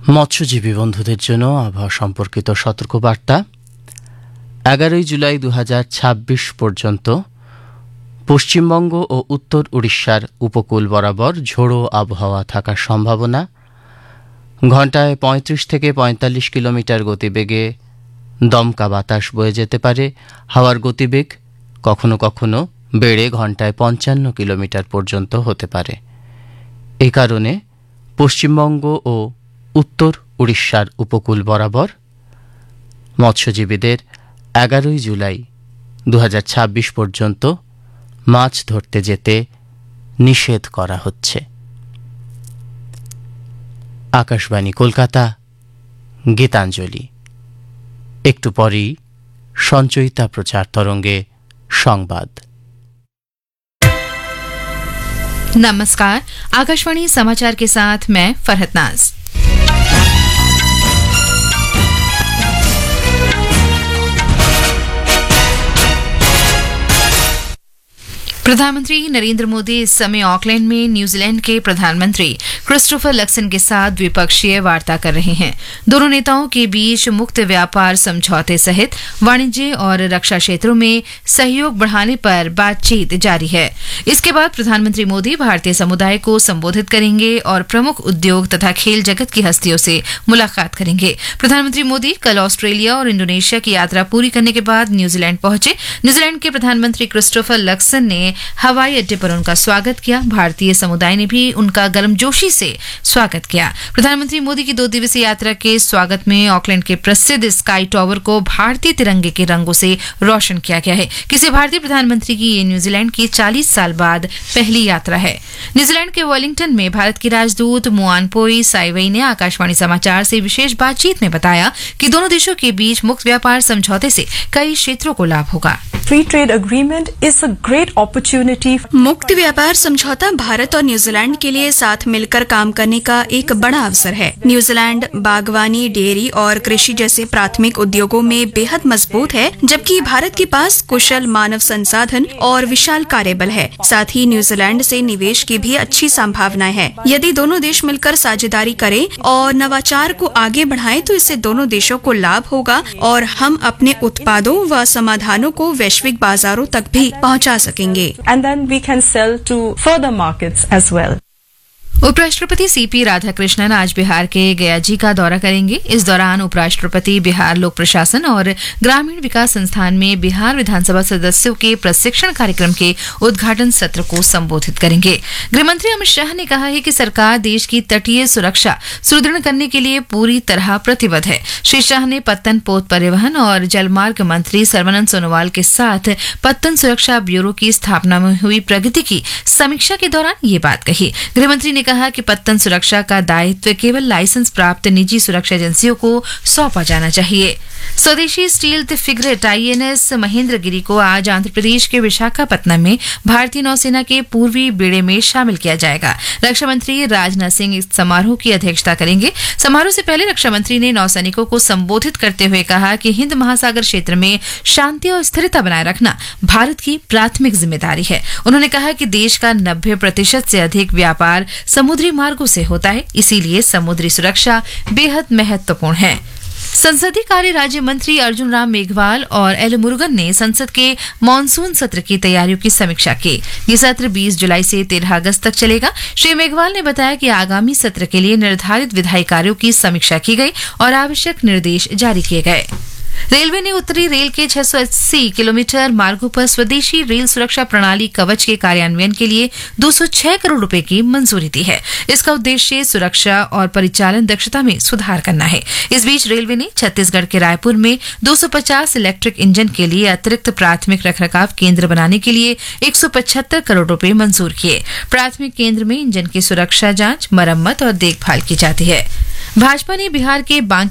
মৎস্যজীবী বন্ধুদের জন্য আবহাওয়া সম্পর্কিত সতর্কবার্তা। 11 জুলাই 2026 পর্যন্ত পশ্চিমবঙ্গ ও উত্তর উড়িষ্যার উপকূল বরাবর ঝোড়ো আবহাওয়া থাকার সম্ভাবনা। ঘণ্টায় 35 থেকে 45 কিলোমিটার গতিবেগে দমকা বাতাস বয়ে যেতে পারে। হাওয়ার গতিবেগ কখনো কখনো বেড়ে ঘণ্টায় 55 কিলোমিটার পর্যন্ত হতে পারে। এই কারণে পশ্চিমবঙ্গ ও উত্তর উড়িষ্যার উপকূল বরাবর মৎস্যজীবীদের 11 জুলাই 2026 পর্যন্ত মাছ ধরতে যেতে নিষেধ করা হচ্ছে। আকাশবাণী কলকাতা, গীতাঞ্জলি। একটু পরেই সঞ্চয়িতা প্রচার তরঙ্গে সংবাদ। नमस्कार, आकाशवाणी समाचार के साथ मैं फरहत नाज। प्रधानमंत्री नरेंद्र मोदी इस समय ऑकलैंड में न्यूजीलैंड के प्रधानमंत्री क्रिस्टोफर लक्सन के साथ द्विपक्षीय वार्ता कर रहे हैं। दोनों नेताओं के बीच मुक्त व्यापार समझौते सहित वाणिज्य और रक्षा क्षेत्रों में सहयोग बढ़ाने पर बातचीत जारी है। इसके बाद प्रधानमंत्री मोदी भारतीय समुदाय को संबोधित करेंगे और प्रमुख उद्योग तथा खेल जगत की हस्तियों से मुलाकात करेंगे। प्रधानमंत्री मोदी कल ऑस्ट्रेलिया और इंडोनेशिया की यात्रा पूरी करने के बाद न्यूजीलैंड पहुंचे। न्यूजीलैंड के प्रधानमंत्री क्रिस्टोफर लक्सन ने हवाई अड्डे पर उनका स्वागत किया। भारतीय समुदाय ने भी उनका गर्मजोशी से स्वागत किया। प्रधानमंत्री मोदी की 2 दिवसीय यात्रा के स्वागत में ऑकलैंड के प्रसिद्ध स्काई टावर को भारतीय तिरंगे के रंगों से रोशन किया गया है। किसी भारतीय प्रधानमंत्री की ये न्यूजीलैंड की 40 साल बाद पहली यात्रा है। न्यूजीलैंड के वेलिंगटन में भारत की राजदूत मुआनपोई साइवई ने आकाशवाणी समाचार से विशेष बातचीत में बताया कि दोनों देशों के बीच मुक्त व्यापार समझौते से कई क्षेत्रों को लाभ होगा। Free trade agreement is a great opportunity. मुक्त व्यापार समझौता भारत और न्यूजीलैंड के लिए साथ मिलकर काम करने का एक बड़ा अवसर है। न्यूजीलैंड बागवानी, डेयरी और कृषि जैसे प्राथमिक उद्योगों में बेहद मजबूत है, जबकि भारत के पास कुशल मानव संसाधन और विशाल कार्यबल है। साथ ही न्यूजीलैंड से निवेश की भी अच्छी संभावनाएं हैं। यदि दोनों देश मिलकर साझेदारी करें और नवाचार को आगे बढ़ाएं तो इससे दोनों देशों को लाभ होगा और हम अपने उत्पादों व समाधानों को वैश्विक बाजारों तक भी पहुंचा सकेंगे। And then we can sell to further markets as well. उपराष्ट्रपति सीपी राधाकृष्णन आज बिहार के गयाजी का दौरा करेंगे। इस दौरान उपराष्ट्रपति बिहार लोक प्रशासन और ग्रामीण विकास संस्थान में बिहार विधानसभा सदस्यों के प्रशिक्षण कार्यक्रम के उद्घाटन सत्र को संबोधित करेंगे। गृहमंत्री अमित शाह ने कहा है कि सरकार देश की तटीय सुरक्षा सुदृढ़ करने के लिए पूरी तरह प्रतिबद्ध है। श्री शाह ने पत्तन पोत परिवहन और जलमार्ग मंत्री सर्बानंद सोनोवाल के साथ पत्तन सुरक्षा ब्यूरो की स्थापना में हुई प्रगति की समीक्षा के दौरान ये बात कही। गृहमंत्री ने कहा कि पत्तन सुरक्षा का दायित्व केवल लाइसेंस प्राप्त निजी सुरक्षा एजेंसियों को सौंपा जाना चाहिए। स्वदेशी स्टील फ्रिगेट आईएनएस महेंद्रगिरी को आज आंध्र प्रदेश के विशाखापत्तनम में भारतीय नौसेना के पूर्वी बेड़े में शामिल किया जाएगा। रक्षा मंत्री राजनाथ सिंह इस समारोह की अध्यक्षता करेंगे। समारोह से पहले रक्षा मंत्री ने नौसैनिकों को संबोधित करते हुए कहा कि हिंद महासागर क्षेत्र में शांति और स्थिरता बनाए रखना भारत की प्राथमिक जिम्मेदारी है। उन्होंने कहा कि देश का 90% से अधिक व्यापार समुद्री मार्गों से होता है, इसीलिए समुद्री सुरक्षा बेहद महत्वपूर्ण है। संसदीय कार्य राज्य मंत्री अर्जुन राम मेघवाल और एल मुरुगन ने संसद के मानसून सत्र की तैयारियों की समीक्षा की। ये सत्र 20 जुलाई से 13 अगस्त तक चलेगा। श्री मेघवाल ने बताया कि आगामी सत्र के लिए निर्धारित विधायी कार्यों की समीक्षा की गई और आवश्यक निर्देश जारी किए गए। रेलवे ने उत्तरी रेल के 680 किलोमीटर मार्गों पर स्वदेशी रेल सुरक्षा प्रणाली कवच के कार्यान्वयन के लिए 206 करोड़ रुपए की मंजूरी दी है। इसका उद्देश्य सुरक्षा और परिचालन दक्षता में सुधार करना है। इस बीच रेलवे ने छत्तीसगढ़ के रायपुर में 250 इलेक्ट्रिक इंजन के लिए अतिरिक्त प्राथमिक रखरखाव केंद्र बनाने के लिए 175 करोड़ रुपए मंजूर किए। प्राथमिक केंद्र में इंजन की सुरक्षा जांच, मरम्मत और देखभाल की जाती है। भाजपा ने बिहार के